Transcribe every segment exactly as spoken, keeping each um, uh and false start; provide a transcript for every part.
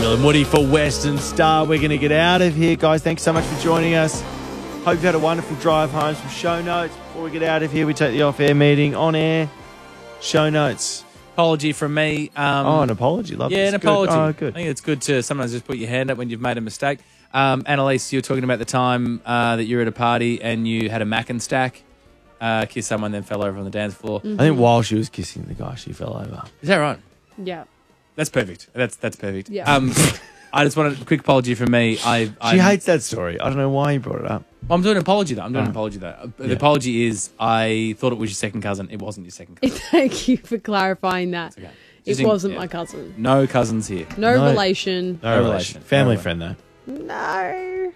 Will and Woody for Western Star. We're going to get out of here, guys. Thanks so much for joining us. Hope you've had a wonderful drive home. Some show notes. Before we get out of here, we take the off-air meeting on air. Show notes. Apology from me. Um, oh, an apology. Love Yeah, this. an Good. apology. Oh, good. I think it's good to sometimes just put your hand up when you've made a mistake. Um, Annalise, you were talking about the time uh, that you were at a party and you had a mac and stack, uh, kissed someone, then fell over on the dance floor. Mm-hmm. I think while she was kissing the guy, she fell over. Is that right? Yeah. That's perfect. That's that's perfect. Yeah. Um, I just wanted a quick apology from me. I She I'm, hates that story. I don't know why you brought it up. Well, I'm doing an apology though. I'm doing Oh. an apology though. Uh, The Yeah. apology is I thought it was your second cousin. It wasn't your second cousin. Thank you for clarifying that. Okay. It Just in- wasn't yeah. my cousin. No cousins here. No, No. relation. No, No relation. relation. Family No friend, though. No.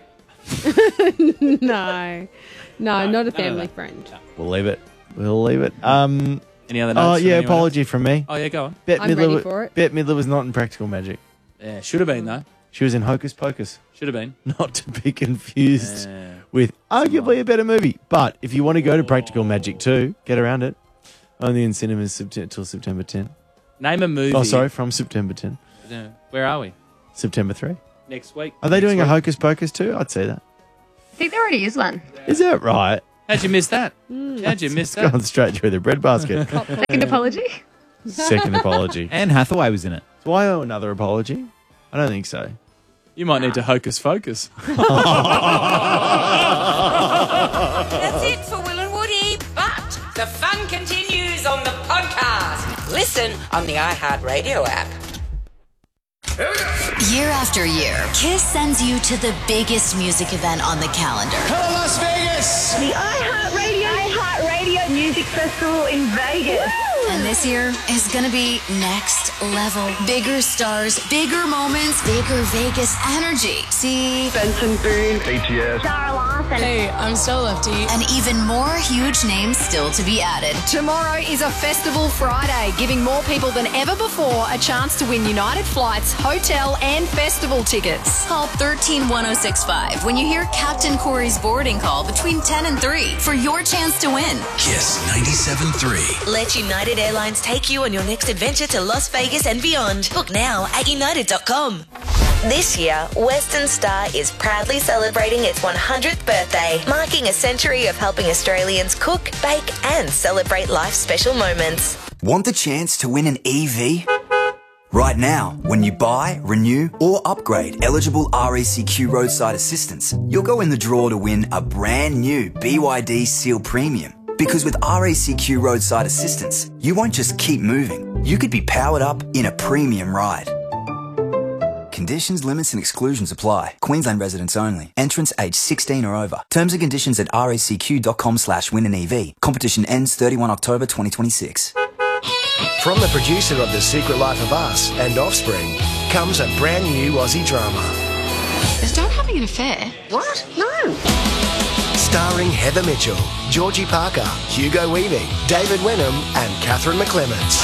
no. No, not a family no. friend. We'll leave it. We'll leave it. Um. Any other Oh, notes? from yeah, anyone apology from me. else? Oh yeah, go on. Bette I'm Midler, ready wa- for it. Bette Midler was not in Practical Magic. Yeah, should have been though. She was in Hocus Pocus. Should have been. Not to be confused Yeah. with arguably a better movie. But if you want to go to Practical Magic too, get around it. Only in cinemas sept- till September tenth. Name a movie. Oh, sorry, from September tenth. Yeah. Where are we? September third. Next week. Are they Next doing a week. Hocus Pocus too? I'd say that. I think there already is one. Is that right? How'd you miss that? How'd you miss It's that? gone straight through the breadbasket. Second apology. Second apology. Anne Hathaway was in it. Do I owe another apology? I don't think so. You might need to hocus focus. That's it for Will and Woody, but the fun continues on the podcast. Listen on the iHeartRadio app. Year after year, Kiss sends you to the biggest music event on the calendar. Hello, Las Vegas! The iHeartRadio iHeartRadio Music Festival in Vegas. And this year is gonna be next level. Bigger stars, bigger moments, bigger Vegas energy. See, Benson Boone, A T S, Sarah Larson. Hey, I'm Stella Lefty. and even more huge names still to be added. Tomorrow is a Festival Friday, giving more people than ever before a chance to win United Flights, hotel, and festival tickets. Call one three one oh six five when you hear Captain Corey's boarding call between ten and three for your chance to win. Kiss ninety-seven point three. Let United Airlines take you on your next adventure to Las Vegas and beyond. Book now at united dot com. This year, Western Star is proudly celebrating its one hundredth birthday, marking a century of helping Australians cook, bake, and celebrate life's special moments. Want the chance to win an E V? Right now, when you buy, renew, or upgrade eligible R A C Q roadside assistance, you'll go in the draw to win a brand new B Y D Seal Premium. Because with R A C Q roadside assistance, you won't just keep moving, you could be powered up in a premium ride. Conditions, limits and exclusions apply. Queensland residents only. Entrants age sixteen or over. Terms and conditions at racq.com slash win an EV. Competition ends thirty-first October twenty twenty-six. From the producer of The Secret Life of Us and Offspring comes a brand new Aussie drama. Is Dad having an affair? What? No. Starring Heather Mitchell, Georgie Parker, Hugo Weaving, David Wenham and Catherine McClements.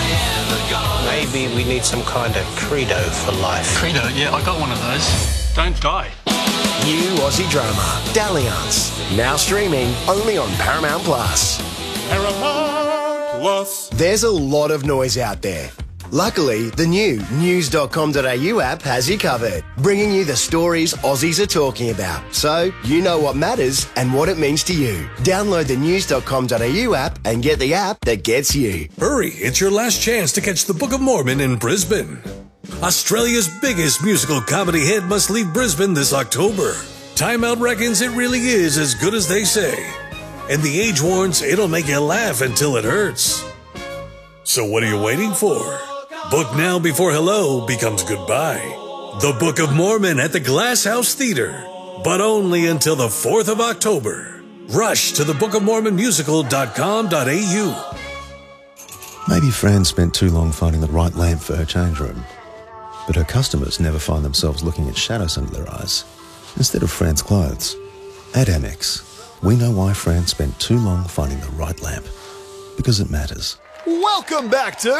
Maybe we need some kind of credo for life. Credo? Yeah, I got one of those. Don't die. New Aussie drama, Dalliance. Now streaming only on Paramount Plus. Paramount Plus. There's a lot of noise out there. Luckily, the new news dot com dot a u app has you covered, bringing you the stories Aussies are talking about, so you know what matters and what it means to you. Download the news dot com dot a u app and get the app that gets you. Hurry, it's your last chance to catch the Book of Mormon in Brisbane. Australia's biggest musical comedy hit must leave Brisbane this October. Time Out reckons it really is as good as they say. And The Age warns it'll make you laugh until it hurts. So what are you waiting for? Book now before hello becomes goodbye. The Book of Mormon at the Glass House Theatre, but only until the fourth of October. Rush to the book of mormon musical dot com dot a u. Maybe Fran spent too long finding the right lamp for her change room, but her customers never find themselves looking at shadows under their eyes instead of Fran's clothes. At Amex, we know why Fran spent too long finding the right lamp, because it matters. Welcome back to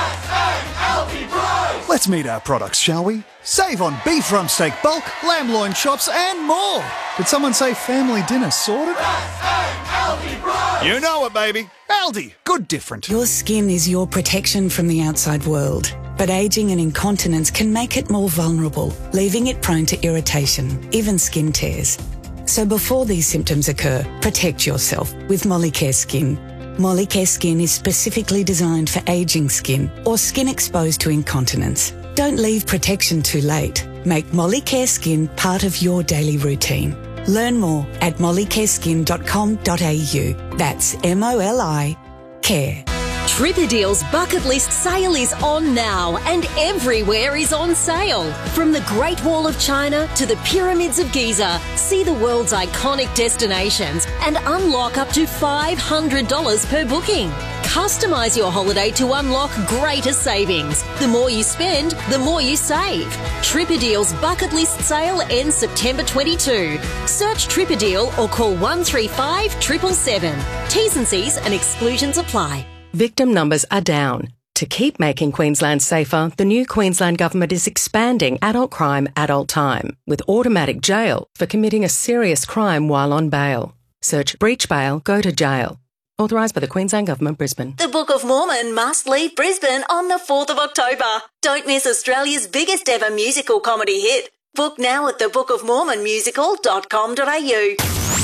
Let's meet our products, shall we? Save on beef rump steak bulk, lamb loin chops and more. Did someone say family dinner sorted? You know it, baby. Aldi, good different. Your skin is your protection from the outside world, but aging and incontinence can make it more vulnerable, leaving it prone to irritation, even skin tears. So before these symptoms occur, protect yourself with Molicare Skin. Molicare Skin is specifically designed for aging skin or skin exposed to incontinence. Don't leave protection too late. Make Molicare Skin part of your daily routine. Learn more at mollicare skin dot com dot a u. That's M O L I care. Tripadeal's bucket list sale is on now and everywhere is on sale. From the Great Wall of China to the Pyramids of Giza, see the world's iconic destinations and unlock up to five hundred dollars per booking. Customise your holiday to unlock greater savings. The more you spend, the more you save. Tripadeal's bucket list sale ends September twenty-second. Search Tripadeal or call one three five seven seven seven. T's and C's and exclusions apply. Victim numbers are down. To keep making Queensland safer, the new Queensland Government is expanding adult crime, adult time, with automatic jail for committing a serious crime while on bail. Search breach bail, go to jail. Authorised by the Queensland Government, Brisbane. The Book of Mormon must leave Brisbane on the fourth of October. Don't miss Australia's biggest ever musical comedy hit. Book now at the book of mormon musical dot com dot a u.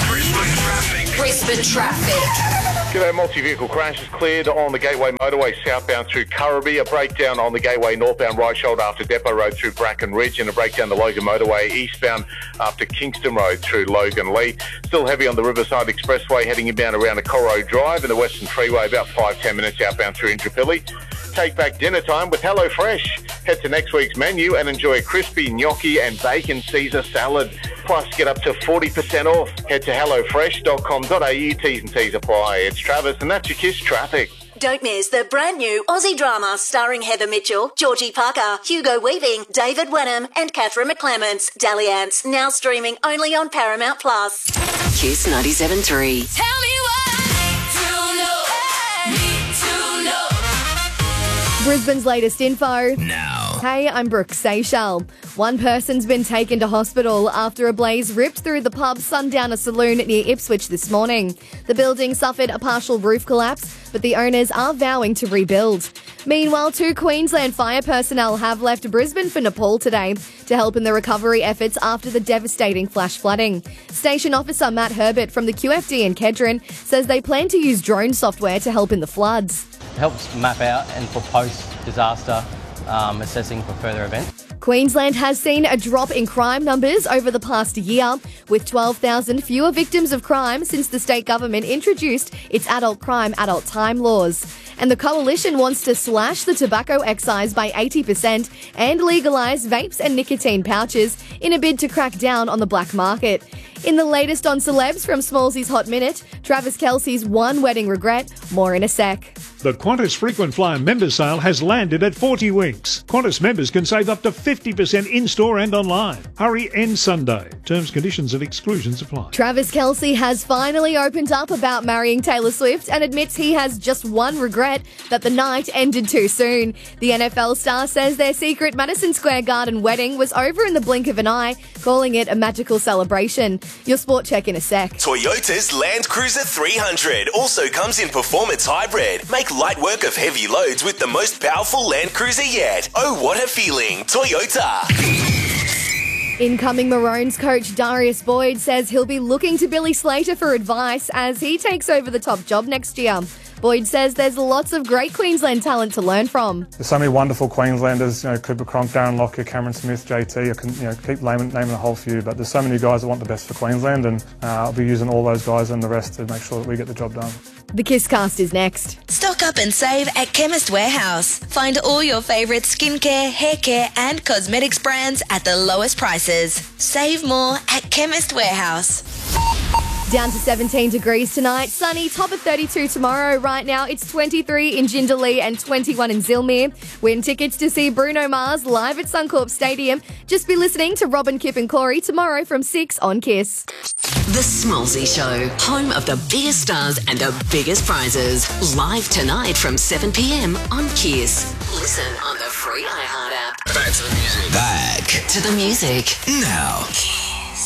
Brisbane traffic. G'day, multi-vehicle crash is cleared on the Gateway Motorway southbound through Currabee, a breakdown on the Gateway northbound right shoulder after Depot Road through Bracken Ridge, and a breakdown the Logan Motorway eastbound after Kingston Road through Logan Lee. Still heavy on the Riverside Expressway heading inbound around the Corro Drive and the Western Freeway, about five to ten minutes outbound through Intrapilli. Take back dinner time with HelloFresh. Head to next week's menu and enjoy a crispy gnocchi and bacon Caesar salad. Plus, get up to forty percent off. Head to hello fresh dot com dot a u. T's and C's apply. It's Travis, and that's your Kiss Traffic. Don't miss the brand new Aussie drama starring Heather Mitchell, Georgie Parker, Hugo Weaving, David Wenham and Catherine McClements. Dalliance, now streaming only on Paramount Plus. Kiss ninety-seven point three. Tell me what to know. Need to know. Brisbane's latest info. Now. Hey, I'm Brooke Seychelles. One person's been taken to hospital after a blaze ripped through the pub Sundowner Saloon near Ipswich this morning. The building suffered a partial roof collapse, but the owners are vowing to rebuild. Meanwhile, two Queensland fire personnel have left Brisbane for Nepal today to help in the recovery efforts after the devastating flash flooding. Station officer Matt Herbert from the Q F D in Kedron says they plan to use drone software to help in the floods. It helps map out and for post-disaster um, assessing for further events. Queensland has seen a drop in crime numbers over the past year, with twelve thousand fewer victims of crime since the state government introduced its adult crime, adult time laws. And the coalition wants to slash the tobacco excise by eighty percent and legalise vapes and nicotine pouches in a bid to crack down on the black market. In the latest on celebs from Smallsy's Hot Minute, Travis Kelce's one wedding regret, more in a sec. The Qantas Frequent Flyer member sale has landed at forty winks. Qantas members can save up to fifty percent in-store and online. Hurry end Sunday. Terms, conditions and exclusions apply. Travis Kelce has finally opened up about marrying Taylor Swift and admits he has just one regret, that the night ended too soon. The N F L star says their secret Madison Square Garden wedding was over in the blink of an eye, calling it a magical celebration. Your sport check in a sec. Toyota's Land Cruiser three hundred also comes in performance hybrid. Make light work of heavy loads with the most powerful Land Cruiser yet. Oh, what a feeling. Toyota. Incoming Maroons coach Darius Boyd says he'll be looking to Billy Slater for advice as he takes over the top job next year. Boyd says there's lots of great Queensland talent to learn from. There's so many wonderful Queenslanders, you know, Cooper Cronk, Darren Lockyer, Cameron Smith, J T. I can, you know, keep naming, naming a whole few, but there's so many guys that want the best for Queensland, and uh, I'll be using all those guys and the rest to make sure that we get the job done. The Kisscast is next. Stock up and save at Chemist Warehouse. Find all your favourite skincare, hair care and cosmetics brands at the lowest prices. Save more at Chemist Warehouse. Down to seventeen degrees tonight, sunny, top of thirty-two tomorrow. Right now it's twenty-three in Jindalee and twenty-one in Zilmere. Win tickets to see Bruno Mars live at Suncorp Stadium. Just be listening to Robin, Kip and Corey tomorrow from six on Kiss. The Smallsy Show, home of the biggest stars and the biggest prizes. Live tonight from seven p.m. on Kiss. Listen on the free iHeart app. Back to the music. Back to the music. now.